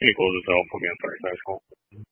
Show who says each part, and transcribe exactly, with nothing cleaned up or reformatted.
Speaker 1: Any closes out, put me on third. That's cool.